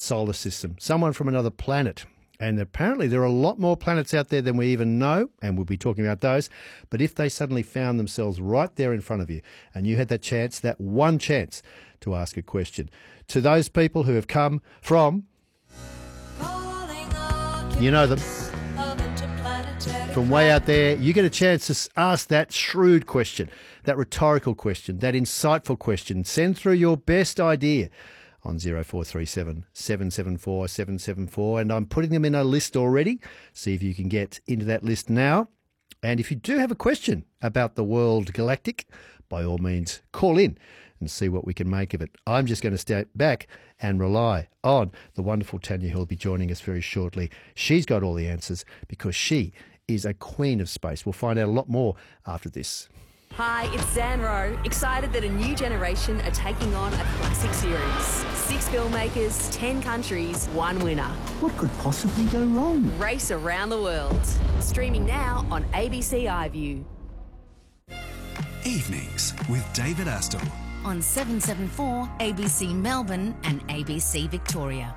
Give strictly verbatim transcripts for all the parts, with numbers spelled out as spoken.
solar system, someone from another planet. And apparently there are a lot more planets out there than we even know, and we'll be talking about those. But if they suddenly found themselves right there in front of you and you had that chance, that one chance to ask a question, to those people who have come from, you know them, from way out there, you get a chance to ask that shrewd question, that rhetorical question, that insightful question. Send through your best idea on zero four three seven, seven seven four, seven seven four, and I'm putting them in a list already. See if you can get into that list now. And if you do have a question about the world galactic, by all means, call in and see what we can make of it. I'm just going to step back and rely on the wonderful Tanya, who will be joining us very shortly. She's got all the answers because she is a queen of space. We'll find out a lot more after this. Hi, it's Zan Rowe, excited that a new generation are taking on a classic series. Six filmmakers, ten countries, one winner. What could possibly go wrong? Race around the world. Streaming now on A B C iView. Evenings with David Astle. On seven seven four, A B C Melbourne and A B C Victoria.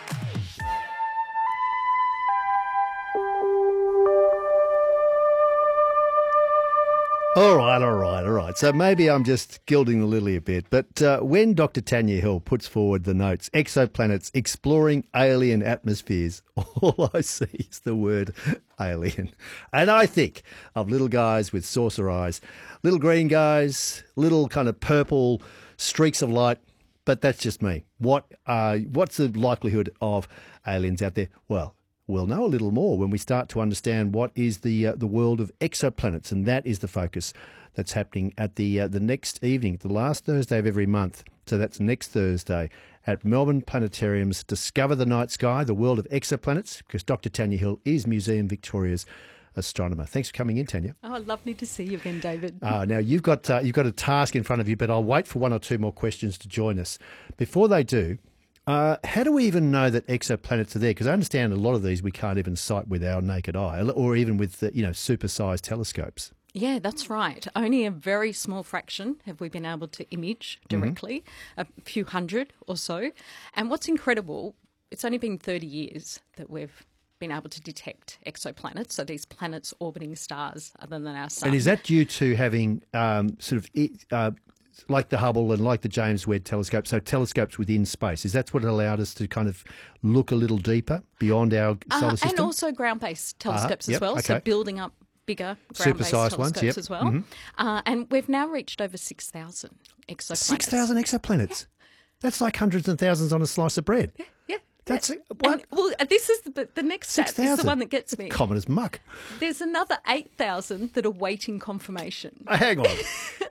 All right, all right, all right. So maybe I'm just gilding the lily a bit, but uh, when Doctor Tanya Hill puts forward the notes, exoplanets exploring alien atmospheres, all I see is the word alien. And I think of little guys with saucer eyes, little green guys, little kind of purple streaks of light, but that's just me. What uh, what's the likelihood of aliens out there? Well, we'll know a little more when we start to understand what is the uh, the world of exoplanets, and that is the focus that's happening at the uh, the next evening, the last Thursday of every month. So that's next Thursday at Melbourne Planetarium's Discover the Night Sky, the world of exoplanets, because Doctor Tanya Hill is Museum Victoria's astronomer. Thanks for coming in, Tanya. Oh, lovely to see you again, David. Uh, now, you've got uh, you've got a task in front of you, but I'll wait for one or two more questions to join us. Before they do, Uh, how do we even know that exoplanets are there? Because I understand a lot of these we can't even sight with our naked eye, or even with the, you know, super-sized telescopes. Yeah, that's right. Only a very small fraction have we been able to image directly, mm-hmm. a few hundred or so. And what's incredible, it's only been thirty years that we've been able to detect exoplanets, so these planets orbiting stars other than our sun. And is that due to having um, sort of... Uh, like the Hubble and like the James Webb telescope, so telescopes within space? Is that what allowed us to kind of look a little deeper beyond our solar uh, system? And also ground-based telescopes uh, as yep, well, okay. so building up bigger ground-based super-sized telescopes ones, yep. as well. Mm-hmm. Uh, and we've now reached over six thousand exoplanets. six thousand exoplanets? Yeah. That's like hundreds and thousands on a slice of bread. Yeah, yeah. That's yeah. what? And, well, this is the, the next stat. This is the one that gets me. Common as muck. There's another eight thousand that are waiting confirmation. Oh, hang on.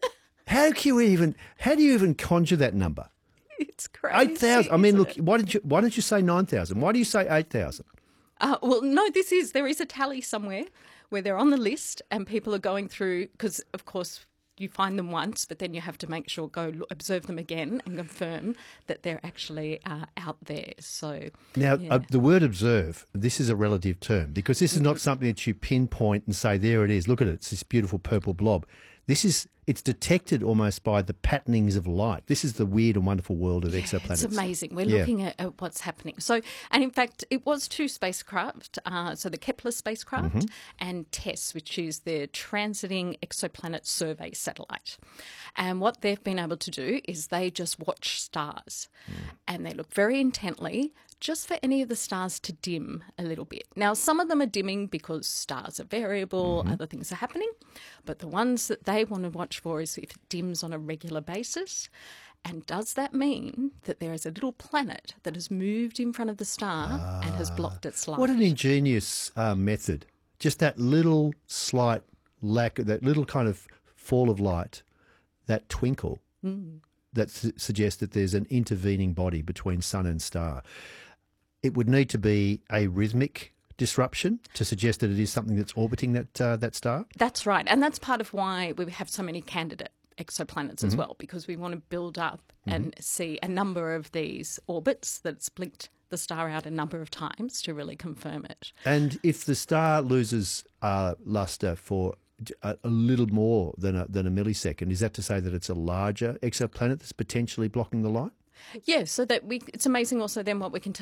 How can you even? How do you even conjure that number? It's crazy. Eight thousand. I mean, look. It? Why did you? Why did you say nine thousand? Why do you say eight thousand? Uh, well, no. This is there is a tally somewhere where they're on the list, and people are going through because, of course, you find them once, but then you have to make sure go look, observe them again and confirm that they're actually uh, out there. So now, yeah. uh, the word "observe." This is a relative term because this is not something that you pinpoint and say, "There it is. Look at it. It's this beautiful purple blob." This is, it's detected almost by the patternings of light. This is the weird and wonderful world of yeah, exoplanets. It's amazing. We're yeah. looking at, at what's happening. So, and in fact, it was two spacecraft, uh, so the Kepler spacecraft mm-hmm. and TESS, which is the Transiting Exoplanet Survey Satellite. And what they've been able to do is they just watch stars mm. and they look very intently just for any of the stars to dim a little bit. Now, some of them are dimming because stars are variable, mm-hmm. other things are happening, but the ones that they want to watch for is if it dims on a regular basis. And does that mean that there is a little planet that has moved in front of the star ah, and has blocked its light? What an ingenious uh, method. Just that little slight lack, that little kind of fall of light, that twinkle mm. that su- suggests that there's an intervening body between sun and star. It would need to be a rhythmic disruption to suggest that it is something that's orbiting that uh, that star? That's right. And that's part of why we have so many candidate exoplanets mm-hmm. as well, because we want to build up mm-hmm. and see a number of these orbits that's blinked the star out a number of times to really confirm it. And if the star loses uh, luster for a, a little more than a, than a millisecond, is that to say that it's a larger exoplanet that's potentially blocking the light? Yeah, so that we it's amazing also then what we can tell